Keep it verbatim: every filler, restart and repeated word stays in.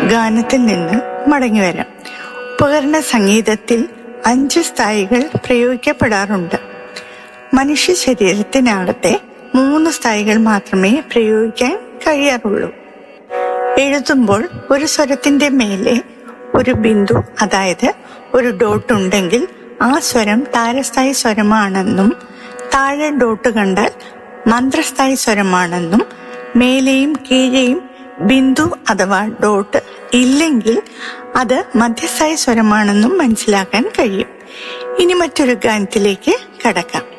ഗാനത്തിൽ നിന്ന് മടങ്ങി വരാം. ഉപകരണ സംഗീതത്തിൽ അഞ്ച് സ്ഥായികൾ പ്രയോഗിക്കപ്പെടാറുണ്ട്. മനുഷ്യ ശരീരത്തിനകത്തെ മൂന്ന് സ്ഥായികൾ മാത്രമേ പ്രയോഗിക്കാൻ കഴിയാറുള്ളൂ. എഴുതുമ്പോൾ ഒരു സ്വരത്തിന്റെ മേലെ ഒരു ബിന്ദു, അതായത് ഒരു ഡോട്ട് ഉണ്ടെങ്കിൽ ആ സ്വരം താരസ്ഥായി സ്വരമാണെന്നും, താഴെ ഡോട്ട് കണ്ടാൽ മന്ത്രസ്ഥായി സ്വരമാണെന്നും, മേലെയും കീഴെയും ബിന്ദു അഥവാ ഡോട്ട് ഇല്ലെങ്കിൽ അത് മധ്യസ്ഥായി സ്വരമാണെന്നും മനസ്സിലാക്കാൻ കഴിയും. ഇനി മറ്റൊരു ഗാനത്തിലേക്ക് കടക്കാം.